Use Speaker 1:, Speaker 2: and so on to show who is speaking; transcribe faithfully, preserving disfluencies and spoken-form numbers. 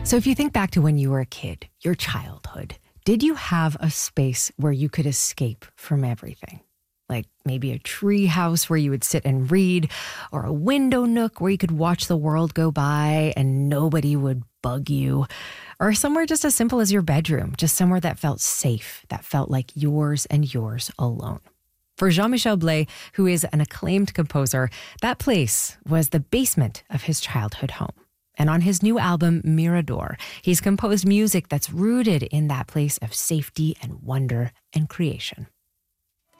Speaker 1: So if you think back to when you were a kid, your childhood, did you have a space where you could escape from everything? Like maybe a tree house where you would sit and read, or a window nook where you could watch the world go by and nobody would bug you, or somewhere just as simple as your bedroom, just somewhere that felt safe, that felt like yours and yours alone. For Jean-Michel Blais, who is an acclaimed composer, that place was the basement of his childhood home. And on his new album, Mirador, he's composed music that's rooted in that place of safety and wonder and creation.